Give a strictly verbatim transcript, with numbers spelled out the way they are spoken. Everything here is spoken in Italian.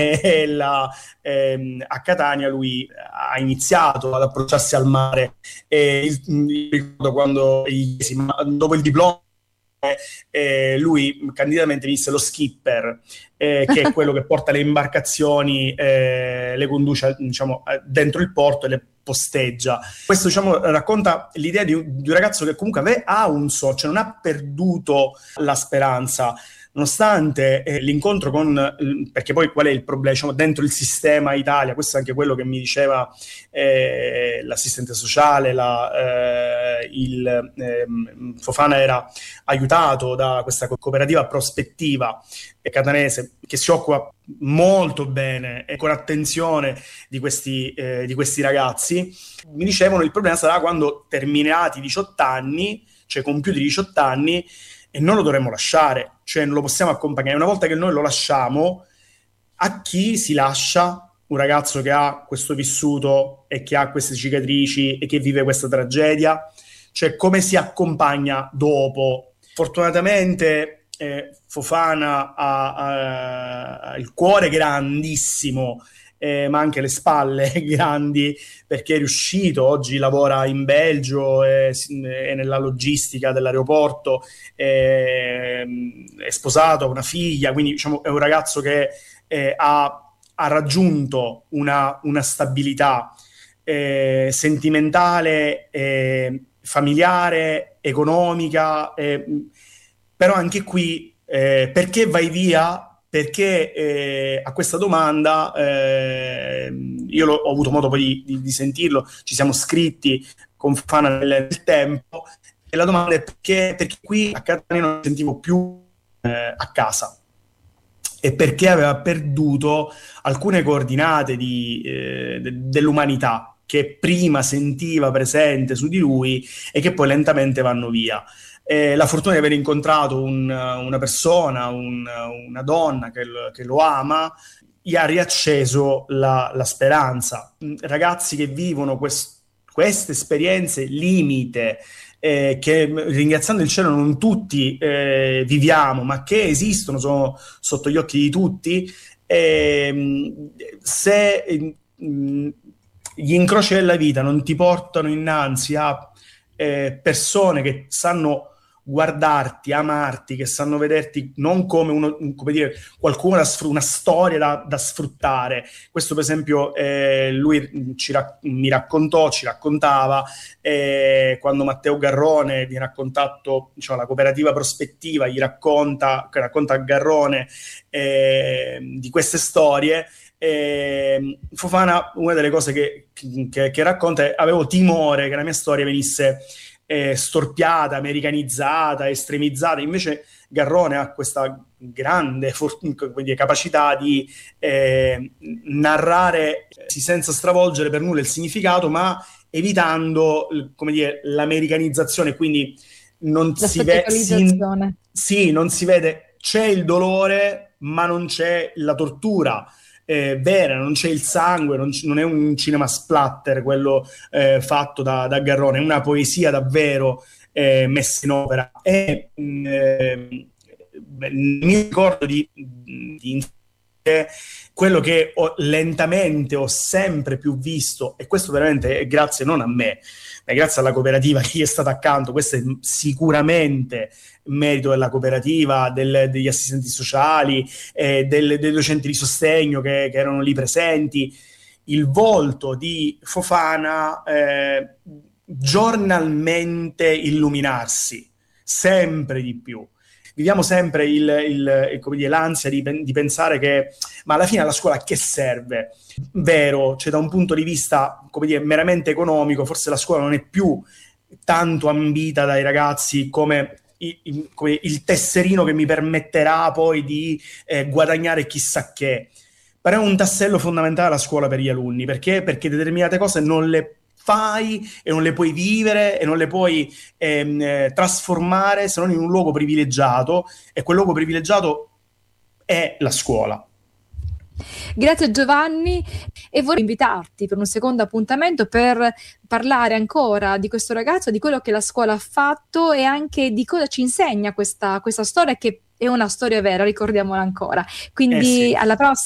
e la, ehm, a Catania lui ha iniziato ad approcciarsi al mare, e il, il, ricordo quando dopo il diploma eh, lui candidamente disse lo skipper, eh, che è quello che porta le imbarcazioni, eh, le conduce, diciamo, dentro il porto e le posteggia. Questo, diciamo, racconta l'idea di un, di un ragazzo che comunque ave, ha un so, cioè non ha perduto la speranza, nonostante eh, l'incontro con, eh, perché poi qual è il problema? Diciamo, dentro il sistema Italia, questo è anche quello che mi diceva eh, l'assistente sociale, la, eh, il eh, Fofana era aiutato da questa cooperativa prospettiva catanese che si occupa molto bene e con attenzione di questi, eh, di questi ragazzi. Mi dicevano il problema sarà quando terminati i diciotto anni, cioè compiuti i diciotto anni, e non lo dovremmo lasciare, cioè non lo possiamo accompagnare. Una volta che noi lo lasciamo, a chi si lascia un ragazzo che ha questo vissuto e che ha queste cicatrici e che vive questa tragedia? Cioè come si accompagna dopo? Fortunatamente eh, Fofana ha, ha, ha il cuore grandissimo, eh, ma anche le spalle grandi, perché è riuscito, oggi lavora in Belgio, è, è nella logistica dell'aeroporto, è, è sposato, ha una figlia, quindi diciamo è un ragazzo che eh, ha, ha raggiunto una, una stabilità eh, sentimentale, eh, familiare, economica, eh, però anche qui eh, perché vai via? Perché eh, a questa domanda eh, io l'ho, ho avuto modo poi di, di sentirlo, ci siamo scritti con Fana nel, nel tempo, e la domanda è perché, perché qui a Catania non mi sentivo più eh, a casa, e perché aveva perduto alcune coordinate di, eh, de, dell'umanità che prima sentiva presente su di lui e che poi lentamente vanno via. Eh, la fortuna di aver incontrato un, una persona, un, una donna che, che lo ama, gli ha riacceso la, la speranza. Ragazzi che vivono quest, queste esperienze limite, eh, che ringraziando il cielo non tutti eh, viviamo, ma che esistono, sono sotto gli occhi di tutti, eh, se eh, gli incroci della vita non ti portano innanzi a eh, persone che sanno guardarti, amarti, che sanno vederti non come uno, come dire, qualcuno da sfr- una storia da, da sfruttare. Questo per esempio eh, lui ci rac- mi raccontò, ci raccontava eh, quando Matteo Garrone viene a contatto, diciamo, la cooperativa prospettiva gli racconta, che racconta a Garrone eh, di queste storie. Eh, Fofana, una delle cose che, che, che racconta è: avevo timore che la mia storia venisse eh, storpiata, americanizzata, estremizzata. Invece Garrone ha questa grande for- dire, capacità di eh, narrare senza stravolgere per nulla il significato, ma evitando, come dire, l'americanizzazione, quindi non la si vede, si, sì, non si vede, c'è il dolore ma non c'è la tortura eh, vera, non c'è il sangue, non, c- non è un cinema splatter quello eh, fatto da, da Garrone, è una poesia davvero eh, messa in opera. E mh, eh, mi ricordo di, di quello che ho, lentamente ho sempre più visto, e questo veramente è grazie non a me, ma grazie alla cooperativa che gli è stata accanto. Questo è sicuramente merito della cooperativa, del, degli assistenti sociali, eh, del, dei docenti di sostegno che, che erano lì presenti. Il volto di Fofana eh, giornalmente illuminarsi, sempre di più. Viviamo sempre il, il, il, come dire, l'ansia di, di pensare che, ma alla fine alla scuola a che serve? Vero, cioè da un punto di vista, come dire, meramente economico, forse la scuola non è più tanto ambita dai ragazzi come il, il, come il tesserino che mi permetterà poi di eh, guadagnare chissà che. Però è un tassello fondamentale la scuola per gli alunni, perché? Perché determinate cose non le fai e non le puoi vivere e non le puoi ehm, eh, trasformare se non in un luogo privilegiato, e quel luogo privilegiato è la scuola. Grazie Giovanni, e vorrei invitarti per un secondo appuntamento per parlare ancora di questo ragazzo, di quello che la scuola ha fatto e anche di cosa ci insegna questa, questa storia, che è una storia vera, ricordiamola ancora. Quindi eh sì. Alla prossima.